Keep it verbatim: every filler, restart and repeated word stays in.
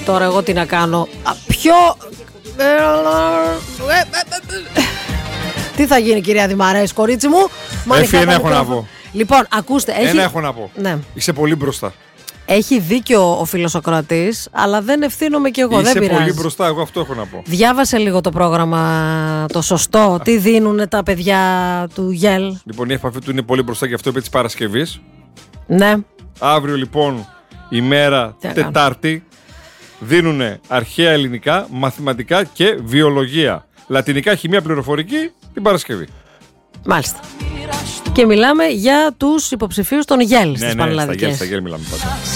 Τώρα εγώ τι να κάνω. Α, πιο... Τι θα γίνει, κυρία Δημαρές, κορίτσι μου? Έφη, ένα έχω να πω. Λοιπόν, ακούστε. Έχει... Ένα έχω να πω. Ναι. Είσαι πολύ μπροστά. Έχει δίκιο ο φίλος Σοκράτης, αλλά δεν ευθύνομαι κι εγώ. Είσαι δεν πειράζει. πολύ μπροστά, εγώ αυτό έχω να πω. Διάβασε λίγο το πρόγραμμα το σωστό. Τι δίνουν τα παιδιά του Γελ. Λοιπόν, η επαφή του είναι πολύ μπροστά και αυτό επί της Παρασκευής. Ναι. Αύριο λοιπόν, ημέρα Τετάρτη, δίνουν αρχαία ελληνικά, μαθηματικά και βιολογία. Λατινικά, χημεία, πληροφορική την Παρασκευή. Μάλιστα. Και μιλάμε για τους υποψηφίους των Γελ στις ναι, ναι, Πανελλαδικές. Στα Γελ μιλάμε πάντα.